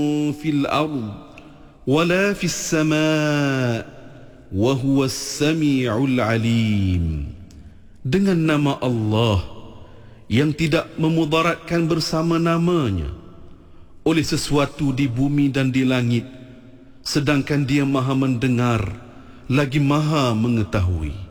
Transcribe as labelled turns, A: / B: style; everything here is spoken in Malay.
A: في الأرض ولا في السماء وهو السميع العليم. Dengan nama Allah yang tidak memudaratkan bersama namanya oleh sesuatu di bumi dan di langit, sedangkan Dia Maha mendengar lagi Maha mengetahui.